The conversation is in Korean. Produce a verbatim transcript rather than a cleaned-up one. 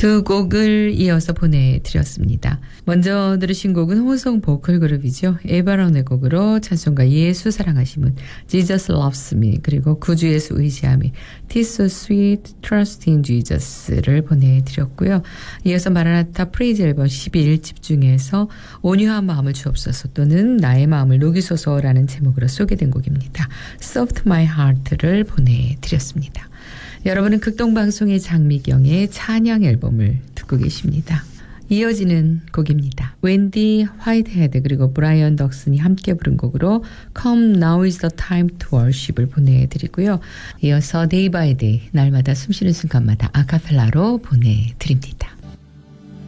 두 곡을 이어서 보내드렸습니다. 먼저 들으신 곡은 호성 보컬 그룹이죠. 에바론의 곡으로 찬송가 예수 사랑하심은 Jesus Loves Me, 그리고 구주 예수 의지함이 Tis So Sweet Trust in Jesus를 보내드렸고요. 이어서 마라나타 프레이즈 앨범 십일 집 중에서 온유한 마음을 주옵소서 또는 나의 마음을 녹이소서라는 제목으로 소개된 곡입니다. Soft My Heart를 보내드렸습니다. 여러분은 극동방송의 장미경의 찬양 앨범을 듣고 계십니다. 이어지는 곡입니다. 웬디 화이트헤드 그리고 브라이언 덕슨이 함께 부른 곡으로 Come Now is the Time to Worship을 보내드리고요. 이어서 Day by Day, 날마다 숨쉬는 순간마다 아카펠라로 보내드립니다.